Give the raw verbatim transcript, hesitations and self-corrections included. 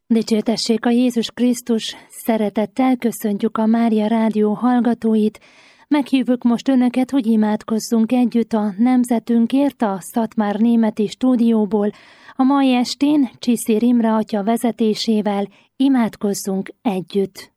Dicsértessék a Jézus Krisztus, szeretettel köszöntjük a Mária Rádió hallgatóit. Meghívjuk most önöket, hogy imádkozzunk együtt a nemzetünkért a Szatmár-németi stúdióból. A mai estén Csiszér Imre atya vezetésével imádkozzunk együtt.